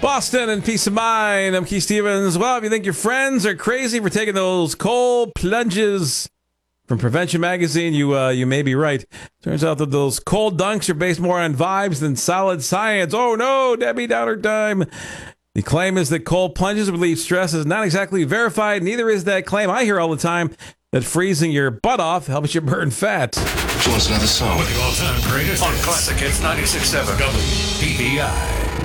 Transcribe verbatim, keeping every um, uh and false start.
Boston and peace of mind. I'm Keith Stevens. Well, if you think your friends are crazy for taking those cold plunges from Prevention Magazine, you uh, you may be right. Turns out that those cold dunks are based more on vibes than solid science. Oh no, Debbie Downer time. The claim is that cold plunges relieve stress is not exactly verified. Neither is that claim I hear all the time that freezing your butt off helps you burn fat. She wants another song. With the all-time greatest on Classic Hits ninety-six point seven W B B I.